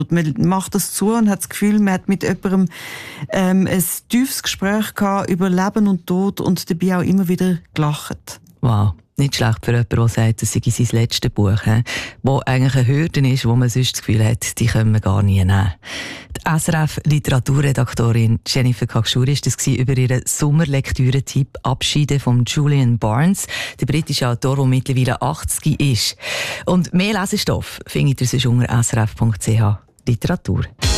Man macht das zu und hat das Gefühl, man hat mit jemandem ein tiefes Gespräch gehabt über Leben und Tod und dabei auch immer wieder gelacht. Wow, nicht schlecht für jemanden, der sagt, das sei sein letztes Buch, wo eigentlich eine Hürde ist, wo man sonst das Gefühl hat, die können wir gar nie nehmen. Die SRF-Literaturredaktorin Jennifer Kakshuri war das über ihren Sommerlektüre-Tipp «Abschiede» von Julian Barnes, der britische Autor, der mittlerweile 80 ist. Und mehr Lesestoff findet ihr sonst unter srf.ch Literatur.